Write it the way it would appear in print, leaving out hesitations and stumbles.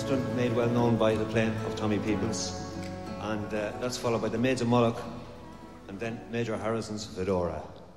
Western, made well known by the playing of Tommy Peoples. And that's followed by the Maids of Moloch, and then Major Harrison's Fedora.